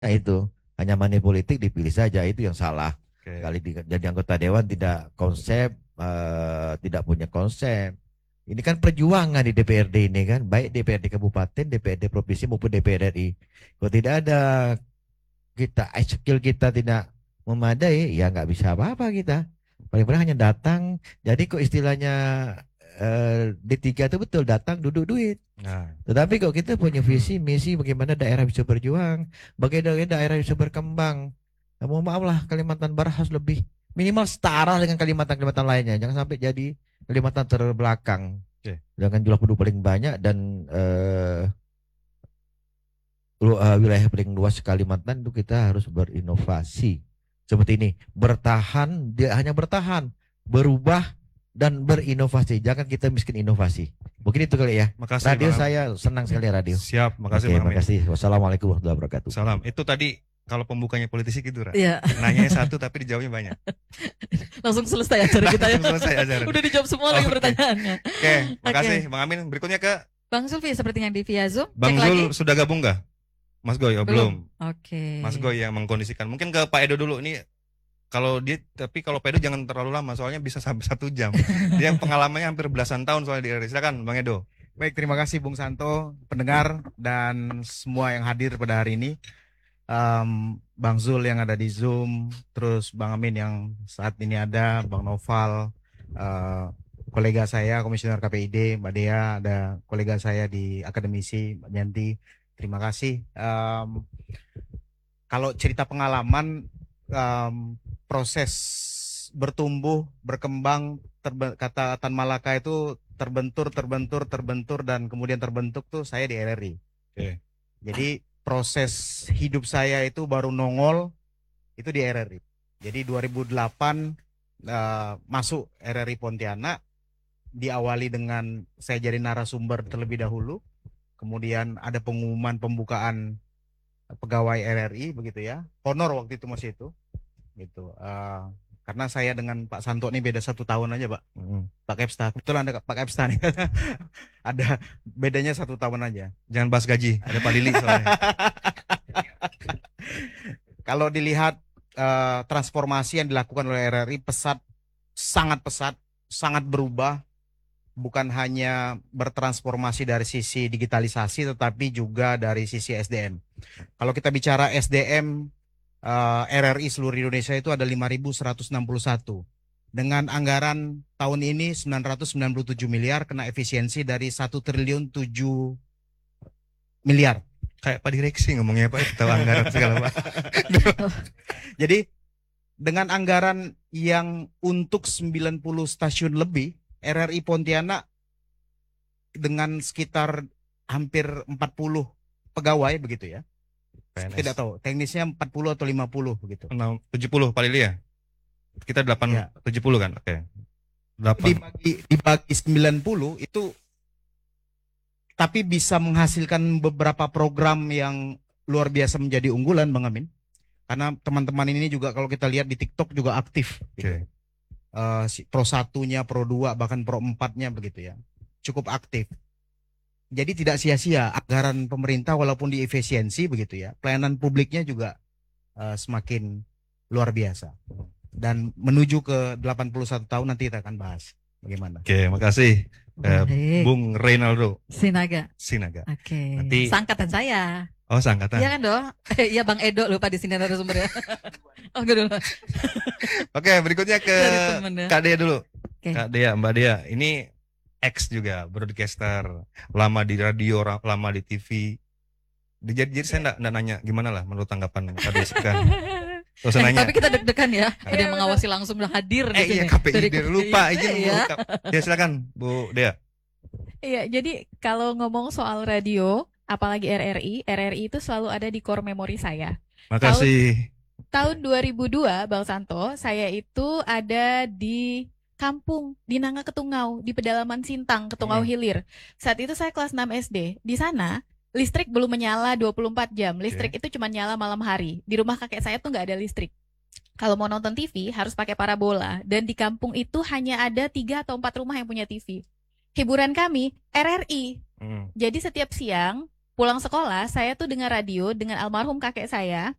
Nah itu hanya money politik dipilih saja itu yang salah. Oke. Kali jadi anggota dewan tidak konsep, tidak punya konsep. Ini kan perjuangan di DPRD ini kan, baik DPRD kabupaten, DPRD provinsi maupun DPR RI. Kalau tidak ada skill kita tidak memadai, ya nggak bisa apa-apa kita. Paling-paling hanya datang. Jadi kok istilahnya D3 itu betul datang duduk duit. Nah, Tetapi kalau kita punya visi misi bagaimana daerah bisa berjuang, bagaimana daerah bisa berkembang. Ya, mohon maaf lah Kalimantan Barat harus lebih minimal setara dengan Kalimantan-Kalimantan lainnya. Jangan sampai jadi Kalimantan terbelakang oke. dengan jumlah penduduk paling banyak dan wilayah paling luas Kalimantan itu kita harus berinovasi. Seperti ini, bertahan, dia hanya bertahan, berubah dan berinovasi. Jangan kita miskin inovasi. Mungkin itu kali ya. Makasih Radio Bang Amin. saya senang sekali radio. Siap, makasih Oke, Bang Amin. makasih. Wassalamualaikum warahmatullahi wabarakatuh. Salam. Itu tadi kalau pembukanya politisi gitu, Ra. Iya. Nanyanya satu tapi dijawabnya banyak. Langsung selesai acara kita ya. Langsung selesai ajaran. Udah dijawab semua lagi Oke. pertanyaannya. Oke, makasih Bang Amin. Berikutnya ke Bang Zulfi sepertinya di via Zoom. Bang Cek lagi. Zul sudah gabung nggak? Mas Goy, oh, belum. Oke. Mas Goy yang mengkondisikan. Mungkin ke Pak Edo dulu. Ini kalau dia, tapi kalau Pak Edo jangan terlalu lama, soalnya bisa sampai 1 jam. Dia pengalamannya hampir belasan tahun soalnya di RRI. Silakan Bang Edo. Baik, terima kasih Bung Santo, pendengar dan semua yang hadir pada hari ini. Bang Zul yang ada di Zoom, terus Bang Amin yang saat ini ada, Bang Noval, kolega saya Komisioner KPID, Mbak Dea, ada kolega saya di akademisi Mbak Yanti. Terima kasih. Kalau cerita pengalaman, proses bertumbuh, berkembang, kata Tan Malaka itu terbentur dan kemudian terbentuk tuh saya di RRI. Oke. Jadi proses hidup saya itu baru nongol itu di RRI. Jadi 2008 masuk RRI Pontianak, diawali dengan saya jadi narasumber terlebih dahulu. Kemudian ada pengumuman pembukaan pegawai RRI begitu ya. Honor waktu itu masih itu. Gitu. Karena saya dengan Pak Santo ini beda 1 tahun aja, Pak. Pak Kepsta, kebetulan ada Pak Kepsta nih. Ada bedanya 1 tahun aja. Jangan bahas gaji, ada Pak Lili soalnya. Kalau dilihat transformasi yang dilakukan oleh RRI sangat pesat, sangat berubah. Bukan hanya bertransformasi dari sisi digitalisasi, tetapi juga dari sisi SDM. Kalau kita bicara SDM, RRI seluruh Indonesia itu ada 5.161. Dengan anggaran tahun ini 997 miliar, kena efisiensi dari 1.007 miliar. Kayak Pak Direksi ngomongnya Pak, tahu anggaran segala Pak. Jadi dengan anggaran yang untuk 90 stasiun lebih, RRI Pontianak dengan sekitar hampir 40 pegawai begitu ya. PNS. Tidak tahu, teknisnya 40 atau 50 begitu. 70 Pak Lili ya? Kita 8 Ya. 70 kan? Oke. 8. Dibagi 90 itu tapi bisa menghasilkan beberapa program yang luar biasa menjadi unggulan, Bang Amin. Karena teman-teman ini juga kalau kita lihat di TikTok juga aktif. Oke. Pro 1-nya, Pro 2, bahkan Pro 4-nya begitu ya. Cukup aktif. Jadi tidak sia-sia anggaran pemerintah walaupun diefisiensi begitu ya. Pelayanan publiknya juga semakin luar biasa. Dan menuju ke 81 tahun nanti kita akan bahas bagaimana. Oke, makasih. Baik. Bung Reynaldo Sinaga. Nanti Oke. Sangkatan saya. Oh, sangkatan. Iya kan dong? Iya Bang Edo lupa di sini narasumbernya. Oh enggak dulu. Oke, berikutnya ke Dari temen ya. Kak Dea dulu. Oke. Kak Dea, Mbak Dea, ini ex juga broadcaster, lama di radio, lama di TV. Jadi saya enggak nanya gimana lah menurut tanggapan Kak Dea sekarang. Terus nanya. Tapi kita deg-degan ya. Ada yang mengawasi langsung udah hadir di Iya sini. KPID lupa Iya. izin Bu. Ya silakan Bu Dea. Iya, jadi kalau ngomong soal radio, apalagi RRI itu selalu ada di core memori saya. Makasih. Tahun 2002, Bang Santo, saya itu ada di kampung di Nanga Ketungau, di pedalaman Sintang, Ketungau Hilir. Saat itu saya kelas 6 SD. Di sana listrik belum menyala 24 jam. Listrik itu cuma nyala malam hari. Di rumah kakek saya tuh nggak ada listrik. Kalau mau nonton TV harus pakai parabola. Dan di kampung itu hanya ada 3 atau 4 rumah yang punya TV. Hiburan kami RRI. Jadi setiap siang pulang sekolah saya tuh dengar radio dengan almarhum kakek saya